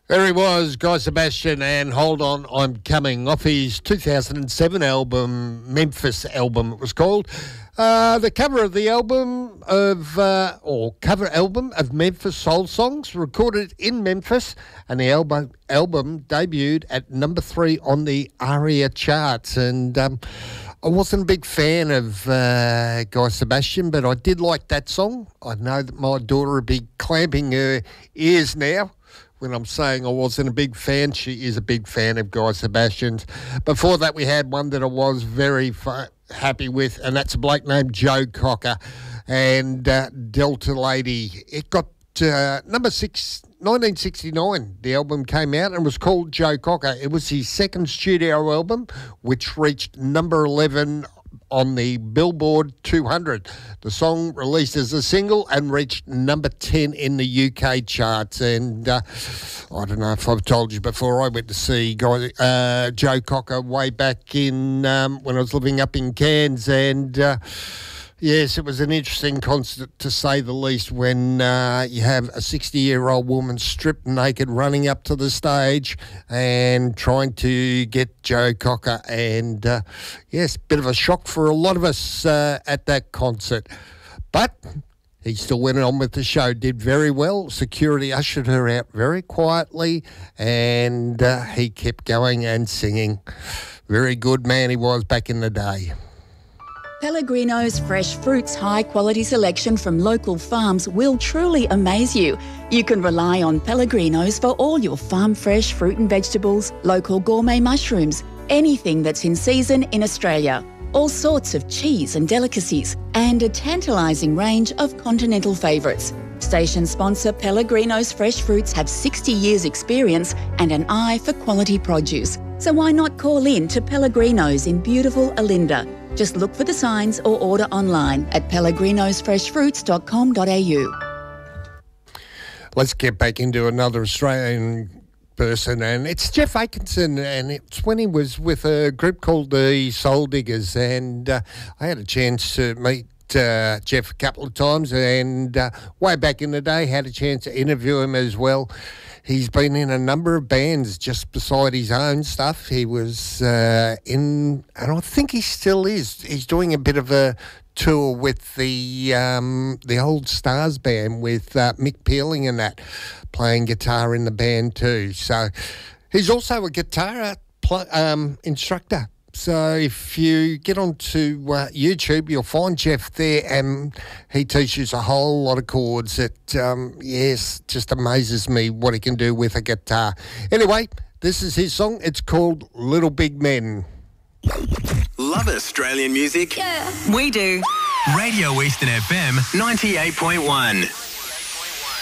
There he was, Guy Sebastian, and Hold On, I'm Coming, off his 2007 album, Memphis album it was called. The cover of the album cover album of Memphis Soul Songs, recorded in Memphis, and the album debuted at number 3 on the ARIA charts. And I wasn't a big fan of Guy Sebastian, but I did like that song. I know that my daughter would be clamping her ears now when I'm saying I wasn't a big fan. She is a big fan of Guy Sebastian's. Before that, we had one that I was very happy with, and that's a bloke named Joe Cocker and Delta Lady. It got number 6, 1969. The album came out and was called Joe Cocker. It was his second studio album, which reached number 11 on the Billboard 200. The song released as a single and reached number 10 in the UK charts. And I don't know if I've told you before, I went to see Joe Cocker way back in when I was living up in Cairns, and yes, it was an interesting concert to say the least, when you have a 60-year-old woman stripped naked running up to the stage and trying to get Joe Cocker. And yes, bit of a shock for a lot of us at that concert. But he still went on with the show, did very well. Security ushered her out very quietly, and he kept going and singing. Very good man he was back in the day. Pellegrino's fresh fruits high-quality selection from local farms will truly amaze you. You can rely on Pellegrino's for all your farm-fresh fruit and vegetables, local gourmet mushrooms, anything that's in season in Australia, all sorts of cheese and delicacies, and a tantalising range of continental favourites. Station sponsor Pellegrino's Fresh Fruits have 60 years' experience and an eye for quality produce. So why not call in to Pellegrino's in beautiful Olinda? Just look for the signs or order online at pellegrinosfreshfruits.com.au. Let's get back into another Australian person, and it's Jeff Atkinson, and it's when he was with a group called the Soul Diggers, and I had a chance to meet Jeff a couple of times, and way back in the day had a chance to interview him as well. He's been in a number of bands just beside his own stuff. He was and I think he still is. He's doing a bit of a tour with the Old Stars band with Mick Peeling and that, playing guitar in the band too. So he's also a guitar instructor. So if you get onto YouTube, you'll find Jeff there, and he teaches a whole lot of chords that, yes, just amazes me what he can do with a guitar. Anyway, this is his song. It's called Little Big Men. Love Australian music? Yeah. We do. Radio Eastern FM 98.1.